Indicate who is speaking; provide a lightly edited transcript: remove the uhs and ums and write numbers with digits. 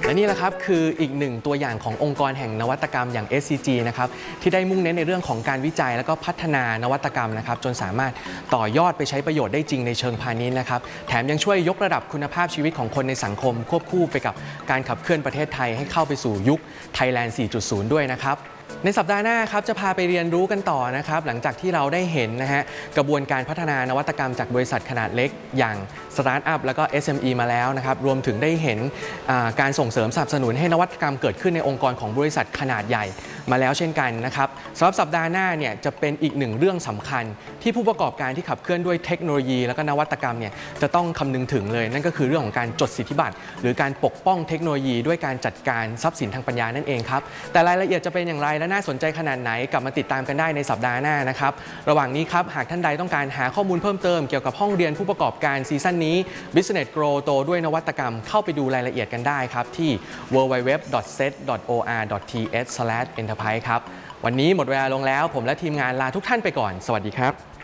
Speaker 1: และนี่แหละครับคืออีกหนึ่งตัวอย่างขององค์กรแห่งนวัตกรรมอย่าง SCG นะครับที่ได้มุ่งเน้นในเรื่องของการวิจัยและก็พัฒนานวัตกรรมนะครับจนสามารถต่อยอดไปใช้ประโยชน์ได้จริงในเชิงพาณิชย์นะครับแถมยังช่วยยกระดับคุณภาพชีวิตของคนในสังคมควบคู่ไปกับการขับเคลื่อนประเทศไทยให้เข้าไปสู่ยุค Thailand 4.0 ด้วยนะครับในสัปดาห์หน้าครับจะพาไปเรียนรู้กันต่อนะครับหลังจากที่เราได้เห็นนะฮะกระบวนการพัฒนานวัตกรรมจากบริษัทขนาดเล็กอย่างสตาร์ทอัพแล้วก็ SME มาแล้วนะครับรวมถึงได้เห็นการส่งเสริมสนับสนุนให้นวัตกรรมเกิดขึ้นในองค์กรของบริษัทขนาดใหญ่มาแล้วเช่นกันนะครับสำหรับสัปดาห์หน้าเนี่ยจะเป็นอีกหนึ่งเรื่องสำคัญที่ผู้ประกอบการที่ขับเคลื่อนด้วยเทคโนโลยีและก็นวัตกรรมเนี่ยจะต้องคำนึงถึงเลยนั่นก็คือเรื่องของการจดสิทธิบัตรหรือการปกป้องเทคโนโลยีด้วยการจัดการทรัพย์สินทางปัญญานั่นเองครับแต่รายละเอียดจะเป็นอย่างไรและน่าสนใจขนาดไหนกลับมาติดตามกันได้ในสัปดาห์หน้านะครับระหว่างนี้ครับหากท่านใดต้องการหาข้อมูลเพิ่มเติมเกี่ยวกับห้องเรียนผู้ประกอบการซีซั่นนี้ Business Grow โตด้วยนวัตกรรมเข้าไปดูรายละเอียดกันได้ครับที่ www.set.or.th/enterprise ครับวันนี้หมดเวลาลงแล้วผมและทีมงานลาทุกท่านไปก่อนสวัสดีครับ